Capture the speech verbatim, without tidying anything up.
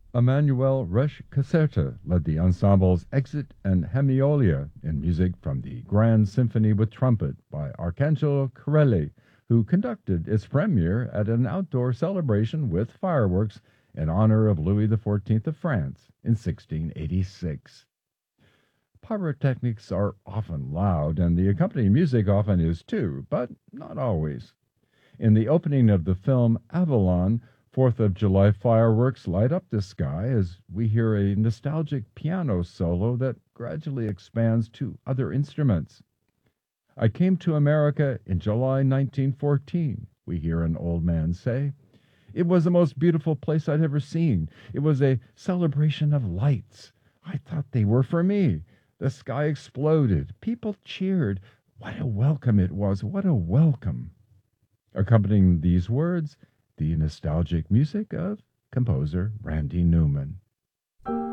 Emmanuel Resch Caserta led the ensembles Exit and Hemiolia in music from the Grand Symphony with Trumpet by Arcangelo Corelli, who conducted its premiere at an outdoor celebration with fireworks in honor of Louis the Fourteenth of France in sixteen eighty-six. Pyrotechnics are often loud, and the accompanying music often is too, but not always. In the opening of the film Avalon, Fourth of July fireworks light up the sky as we hear a nostalgic piano solo that gradually expands to other instruments. I came to America in July nineteen fourteen, we hear an old man say. It was the most beautiful place I'd ever seen. It was a celebration of lights. I thought they were for me. The sky exploded. People cheered. What a welcome it was. What a welcome. Accompanying these words, the nostalgic music of composer Randy Newman.